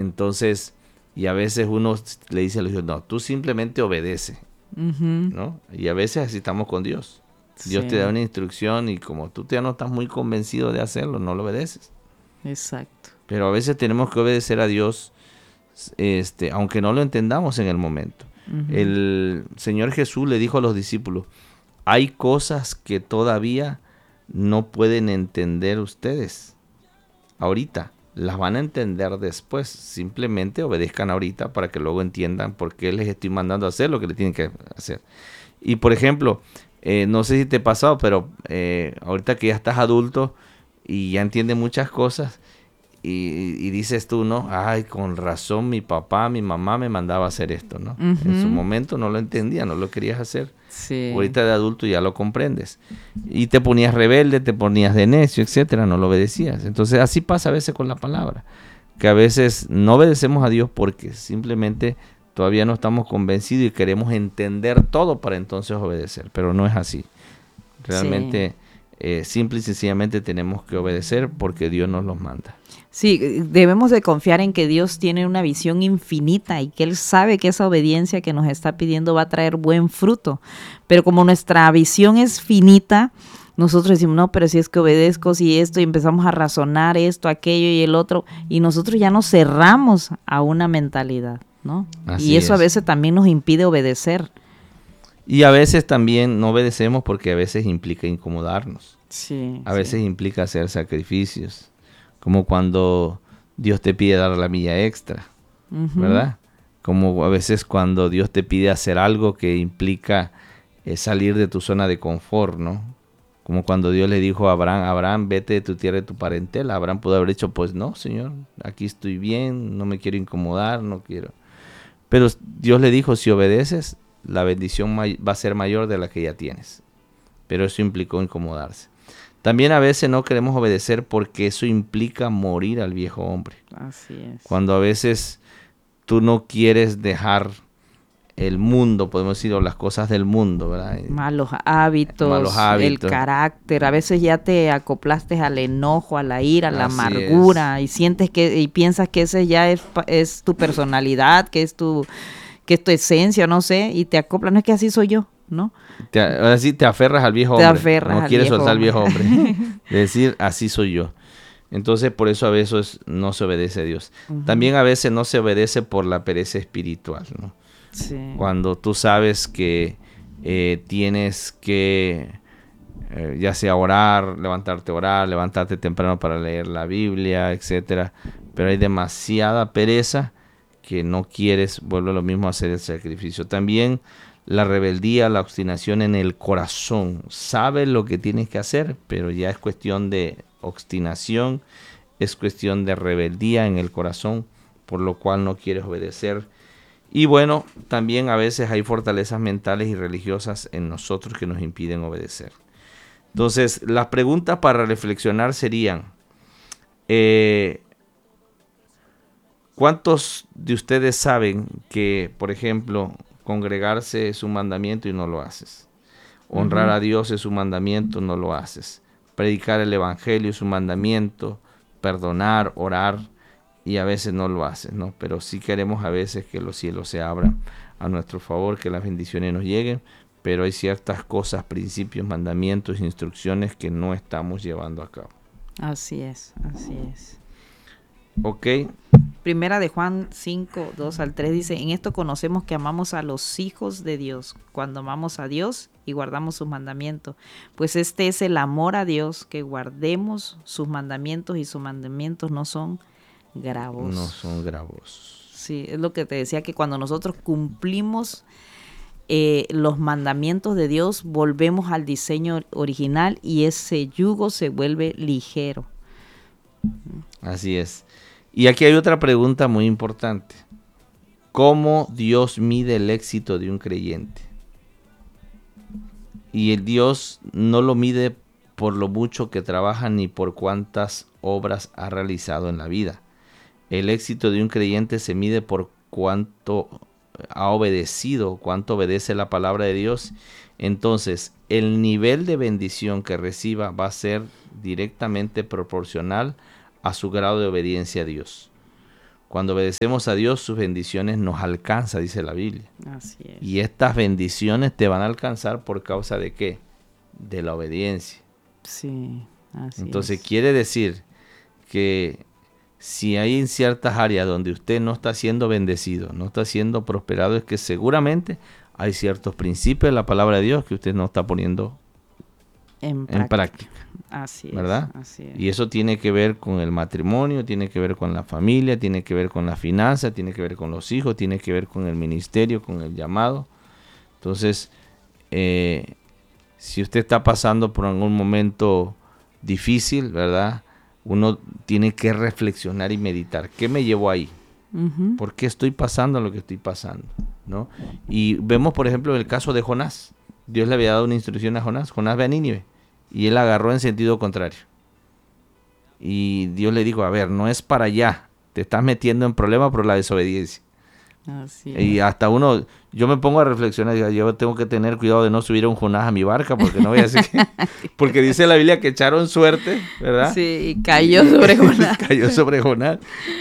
Entonces, y a veces uno le dice a los hijos, no, tú simplemente obedece, ¿no? Y a veces así estamos con Dios. Dios te da una instrucción y como tú ya no estás muy convencido de hacerlo, no lo obedeces. Exacto. Pero a veces tenemos que obedecer a Dios, aunque no lo entendamos en el momento. El Señor Jesús le dijo a los discípulos, hay cosas que todavía no pueden entender ustedes ahorita, las van a entender después. Simplemente obedezcan ahorita para que luego entiendan por qué les estoy mandando a hacer lo que le tienen que hacer. Y por ejemplo, no sé si te ha pasado, pero ahorita que ya estás adulto y ya entiendes muchas cosas y dices tú, ¿no? Ay, con razón mi papá, mi mamá me mandaba a hacer esto, ¿no? En su momento no lo entendía, no lo querías hacer. Sí. Ahorita de adulto ya lo comprendes. Y te ponías rebelde, te ponías de necio, etcétera, no lo obedecías. Entonces así pasa a veces con la palabra, que a veces no obedecemos a Dios porque simplemente todavía no estamos convencidos y queremos entender todo para entonces obedecer, pero no es así. Realmente, simple y sencillamente tenemos que obedecer porque Dios nos los manda. Sí, debemos de confiar en que Dios tiene una visión infinita y que Él sabe que esa obediencia que nos está pidiendo va a traer buen fruto. Pero como nuestra visión es finita, nosotros decimos, no, pero si es que obedezco, si esto, y empezamos a razonar esto, aquello y el otro, y nosotros ya nos cerramos a una mentalidad, ¿no? Así y eso es. a veces también nos impide obedecer. Y a veces también no obedecemos porque a veces implica incomodarnos. Sí, A veces implica hacer sacrificios. Como cuando Dios te pide dar la milla extra, ¿verdad? Como a veces cuando Dios te pide hacer algo que implica salir de tu zona de confort, ¿no? Como cuando Dios le dijo a Abraham, vete de tu tierra y tu parentela. Abraham pudo haber dicho, pues no, Señor, aquí estoy bien, no me quiero incomodar, no quiero. Pero Dios le dijo, si obedeces, la bendición va a ser mayor de la que ya tienes. Pero eso implicó incomodarse. También a veces no queremos obedecer porque eso implica morir al viejo hombre. Así es. Cuando a veces tú no quieres dejar el mundo, podemos decir, o las cosas del mundo, ¿verdad? Malos hábitos, el carácter. A veces ya te acoplaste al enojo, a la ira, a la amargura, y sientes y piensas que ese ya es tu personalidad, que es tu esencia, no sé, y te acoplas. No es que así soy yo, ¿no? Ahora sí te aferras al viejo hombre. No quieres soltar al viejo hombre. Es decir, así soy yo. Entonces, por eso a veces no se obedece a Dios. También a veces no se obedece por la pereza espiritual, ¿no? Sí. Cuando tú sabes que tienes que, ya sea orar, levantarte temprano para leer la Biblia, etcétera, pero hay demasiada pereza que no quieres, vuelve a lo mismo, hacer el sacrificio. También la rebeldía, la obstinación en el corazón. Sabes lo que tienes que hacer, pero ya es cuestión de obstinación, es cuestión de rebeldía en el corazón, por lo cual no quieres obedecer. Y bueno, también a veces hay fortalezas mentales y religiosas en nosotros que nos impiden obedecer. Entonces, las preguntas para reflexionar serían, ¿cuántos de ustedes saben que, por ejemplo, congregarse es un mandamiento y no lo haces? Honrar a Dios es un mandamiento, no lo haces. Predicar el evangelio es un mandamiento, perdonar, orar, y a veces no lo haces, ¿no? Pero sí queremos a veces que los cielos se abran a nuestro favor, que las bendiciones nos lleguen, pero hay ciertas cosas, principios, mandamientos, instrucciones que no estamos llevando a cabo. Así es, así es. Ok. Primera de Juan 5, 2 al 3 dice, en esto conocemos que amamos a los hijos de Dios, cuando amamos a Dios y guardamos sus mandamientos. Pues este es el amor a Dios, que guardemos sus mandamientos, y sus mandamientos no son gravosos. No son gravosos. Sí, es lo que te decía, que cuando nosotros cumplimos los mandamientos de Dios, volvemos al diseño original y ese yugo se vuelve ligero. Así es. Y aquí hay otra pregunta muy importante. ¿Cómo Dios mide el éxito de un creyente? Y el Dios no lo mide por lo mucho que trabaja ni por cuántas obras ha realizado en la vida. El éxito de un creyente se mide por cuánto ha obedecido, cuánto obedece la palabra de Dios. Entonces, el nivel de bendición que reciba va a ser directamente proporcional a su grado de obediencia a Dios. Cuando obedecemos a Dios, sus bendiciones nos alcanzan, dice la Biblia. Así es. Y estas bendiciones te van a alcanzar por causa de ¿qué? De la obediencia. Sí, así Entonces es. quiere decir que si hay en ciertas áreas donde usted no está siendo bendecido, no está siendo prosperado, es que seguramente hay ciertos principios de la palabra de Dios que usted no está poniendo en práctica. Así es. ¿Verdad? Así es. Y eso tiene que ver con el matrimonio, tiene que ver con la familia, tiene que ver con la finanza, tiene que ver con los hijos, tiene que ver con el ministerio, con el llamado. Entonces, si usted está pasando por algún momento difícil, ¿verdad? Uno tiene que reflexionar y meditar. ¿Qué me llevó ahí? Ujú. ¿Por qué estoy pasando lo que estoy pasando? ¿No? Y vemos, por ejemplo, el caso de Jonás. Dios le había dado una instrucción a Jonás. Jonás ve a Nínive. Y él agarró en sentido contrario. Y Dios le dijo, a ver, no es para allá. Te estás metiendo en problemas por la desobediencia. Así Y es. hasta yo me pongo a reflexionar, digo, yo tengo que tener cuidado de no subir a un Jonás a mi barca, porque no voy a decir porque dice la Biblia que echaron suerte, ¿verdad? Sí, y cayó sobre Jonás. Cayó sobre Jonás.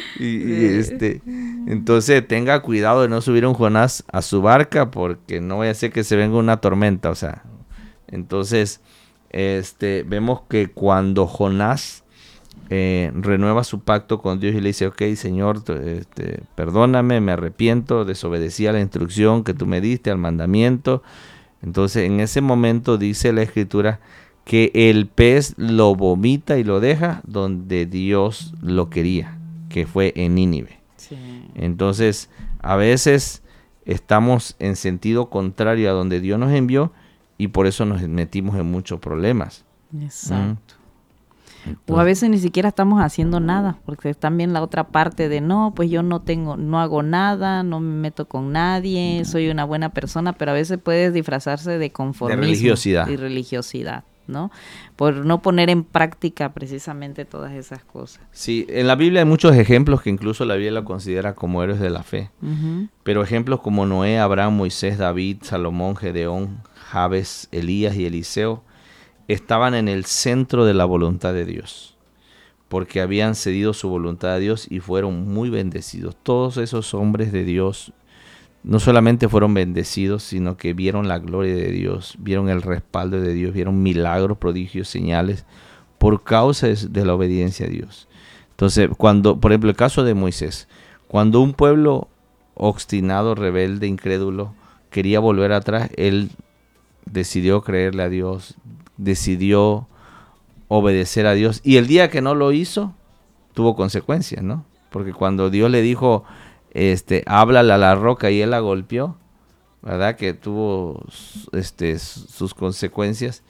Entonces tenga cuidado de no subir a un Jonás a su barca, porque no vaya a ser que se venga una tormenta, o sea. Entonces, vemos que cuando Jonás renueva su pacto con Dios y le dice, ok, Señor, perdóname, me arrepiento, desobedecí a la instrucción que tú me diste, al mandamiento. Entonces, en ese momento dice la Escritura que el pez lo vomita y lo deja donde Dios lo quería, que fue en Nínive. Sí. Entonces, a veces estamos en sentido contrario a donde Dios nos envió y por eso nos metimos en muchos problemas. Exacto. O a veces ni siquiera estamos haciendo nada, porque es también la otra parte de no, pues yo no hago nada, no me meto con nadie, soy una buena persona, pero a veces puede disfrazarse de conformismo. De religiosidad. Y religiosidad, ¿no? Por no poner en práctica precisamente todas esas cosas. Sí, en la Biblia hay muchos ejemplos que incluso la Biblia lo considera como héroes de la fe. Uh-huh. Pero ejemplos como Noé, Abraham, Moisés, David, Salomón, Gedeón, Jabes, Elías y Eliseo estaban en el centro de la voluntad de Dios, porque habían cedido su voluntad a Dios y fueron muy bendecidos. Todos esos hombres de Dios no solamente fueron bendecidos, sino que vieron la gloria de Dios, vieron el respaldo de Dios, vieron milagros, prodigios, señales, por causa de la obediencia a Dios. Entonces, por ejemplo, el caso de Moisés, cuando un pueblo obstinado, rebelde, incrédulo, quería volver atrás, él decidió creerle a Dios, decidió obedecer a Dios, y el día que no lo hizo tuvo consecuencias, ¿no? Porque cuando Dios le dijo, háblale a la roca y él la golpeó, ¿verdad? Que tuvo sus consecuencias,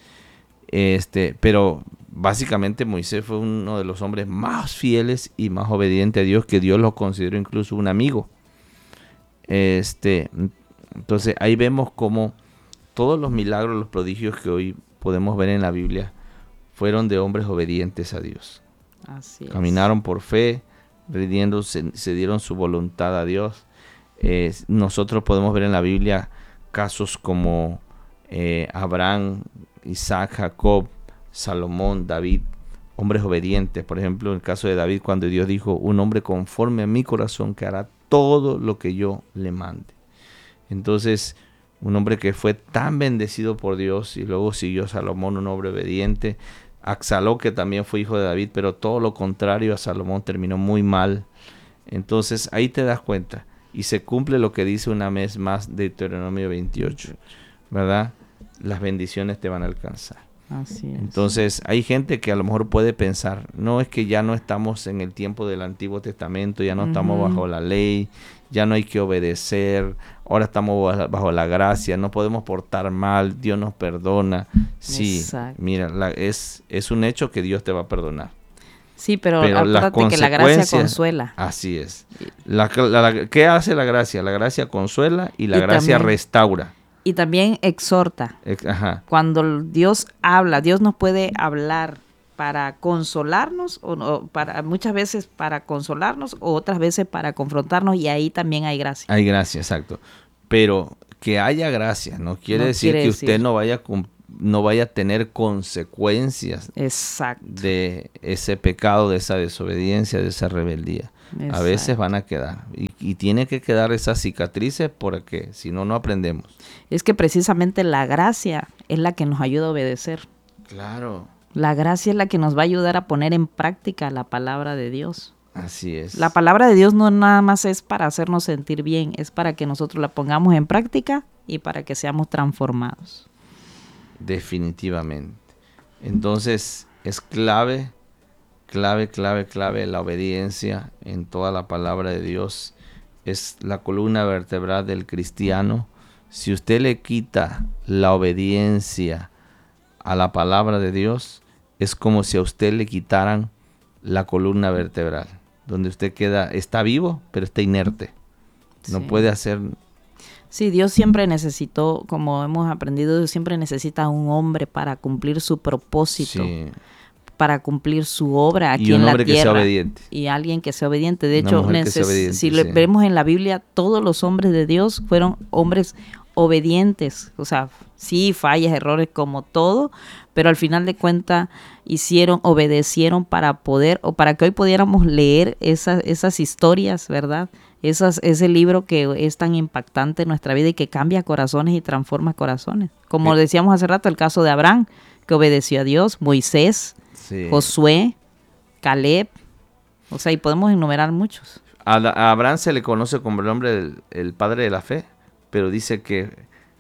pero básicamente Moisés fue uno de los hombres más fieles y más obedientes a Dios, que Dios lo consideró incluso un amigo. Entonces ahí vemos cómo todos los milagros, los prodigios que hoy podemos ver en la Biblia fueron de hombres obedientes a Dios. Así es. Caminaron por fe, se dieron su voluntad a Dios. Nosotros podemos ver en la Biblia casos como Abraham, Isaac, Jacob, Salomón, David, hombres obedientes. Por ejemplo, el caso de David, cuando Dios dijo, un hombre conforme a mi corazón que hará todo lo que yo le mande. Entonces, un hombre que fue tan bendecido por Dios, y luego siguió Salomón, un hombre obediente. Absalón, que también fue hijo de David, pero todo lo contrario a Salomón, terminó muy mal. Entonces ahí te das cuenta y se cumple lo que dice una vez más Deuteronomio 28, ¿verdad? Las bendiciones te van a alcanzar. Así es. Entonces hay gente que a lo mejor puede pensar, no, es que ya no estamos en el tiempo del Antiguo Testamento, ya no estamos bajo la ley, ya no hay que obedecer, ahora estamos bajo la gracia, no podemos portar mal, Dios nos perdona. Sí, exacto. Mira, es un hecho que Dios te va a perdonar. Sí, pero acuérdate que la gracia consuela. Así es. ¿Qué hace la gracia? La gracia consuela y la gracia también restaura. Y también exhorta. Ajá. Cuando Dios habla, Dios nos puede hablar para consolarnos, muchas veces para consolarnos, o otras veces para confrontarnos, y ahí también hay gracia. Hay gracia, exacto. Pero que haya gracia no quiere decir que usted no vaya a tener consecuencias exacto. de ese pecado, de esa desobediencia, de esa rebeldía. a veces van a quedar. Y tiene que quedar esas cicatrices porque si no, no aprendemos. Es que precisamente la gracia es la que nos ayuda a obedecer. Claro. La gracia es la que nos va a ayudar a poner en práctica la palabra de Dios. Así es. La palabra de Dios no nada más es para hacernos sentir bien, es para que nosotros la pongamos en práctica y para que seamos transformados. Definitivamente. Entonces es clave la obediencia en toda la palabra de Dios. Es la columna vertebral del cristiano. Si usted le quita la obediencia a la palabra de Dios, es como si a usted le quitaran la columna vertebral, donde usted está vivo, pero está inerte. No puede hacer. Sí, Dios siempre necesitó, como hemos aprendido, Dios siempre necesita a un hombre para cumplir su propósito. Sí. Para cumplir su obra aquí en la tierra. Y un hombre que sea obediente. Y alguien que sea obediente. De hecho, si vemos en la Biblia, todos los hombres de Dios fueron hombres obedientes. O sea, sí, fallas, errores como todo, pero al final de cuentas obedecieron para poder, o para que hoy pudiéramos leer esas historias, ¿verdad? Ese libro que es tan impactante en nuestra vida y que cambia corazones y transforma corazones. Como decíamos hace rato, el caso de Abraham, que obedeció a Dios, Moisés, Josué, Caleb, o sea, y podemos enumerar muchos. A Abraham se le conoce como el hombre el padre de la fe, pero dice que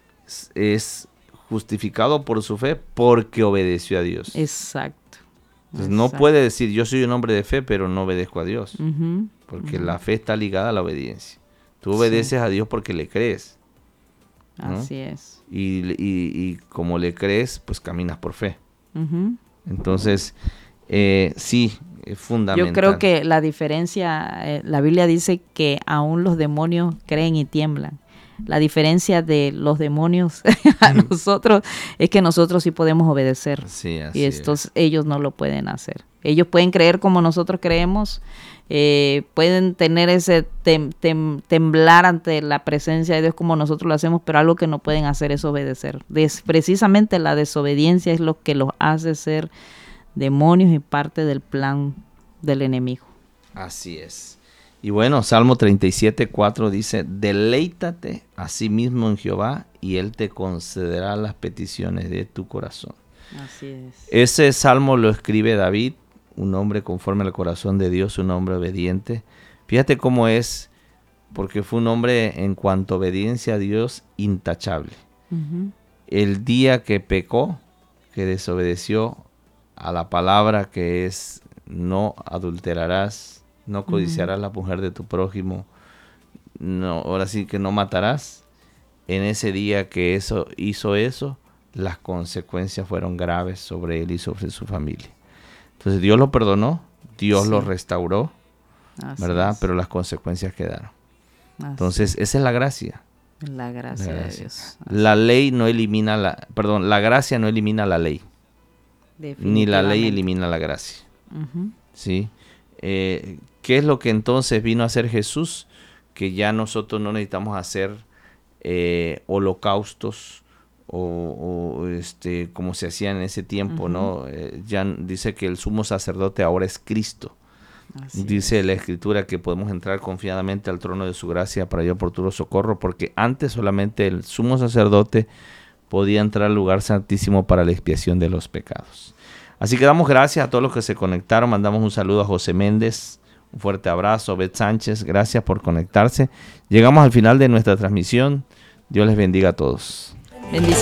es justificado por su fe porque obedeció a Dios. Exacto. Entonces, no puede decir yo soy un hombre de fe, pero no obedezco a Dios, porque la fe está ligada a la obediencia. Tú obedeces a Dios porque le crees, ¿no? Así es. Y como le crees, pues caminas por fe. Entonces, sí, es fundamental. Yo creo que la diferencia, la Biblia dice que aún los demonios creen y tiemblan. La diferencia de los demonios a nosotros es que nosotros sí podemos obedecer. Sí, así y ellos no lo pueden hacer. Ellos pueden creer como nosotros creemos, pueden tener ese temblar ante la presencia de Dios como nosotros lo hacemos, pero algo que no pueden hacer es obedecer. Precisamente la desobediencia es lo que los hace ser demonios y parte del plan del enemigo. Así es. Y bueno, Salmo 37:4 dice, deleítate a sí mismo en Jehová y Él te concederá las peticiones de tu corazón. Así es. Ese salmo lo escribe David, un hombre conforme al corazón de Dios, un hombre obediente. Fíjate cómo es, porque fue un hombre en cuanto a obediencia a Dios intachable. El día que pecó, que desobedeció a la palabra que es no adulterarás, no codiciarás la mujer de tu prójimo, no, ahora sí que no matarás. En ese día que hizo eso, las consecuencias fueron graves sobre él y sobre su familia. Entonces Dios lo perdonó, Dios lo restauró, ¿verdad? Pero las consecuencias quedaron. Entonces esa es la gracia. La gracia de Dios. La ley no elimina la gracia no elimina la ley. Ni la ley elimina la gracia. ¿Sí? ¿Qué es lo que entonces vino a hacer Jesús? Que ya nosotros no necesitamos hacer holocaustos o como se hacía en ese tiempo, ¿no? Ya dice que el sumo sacerdote ahora es Cristo. Dice la Escritura que podemos entrar confiadamente al trono de su gracia para hallar oportuno socorro, porque antes solamente el sumo sacerdote podía entrar al lugar santísimo para la expiación de los pecados. Así que damos gracias a todos los que se conectaron. Mandamos un saludo a José Méndez, un fuerte abrazo, a Beth Sánchez, gracias por conectarse. Llegamos al final de nuestra transmisión. Dios les bendiga a todos. Bendiciones.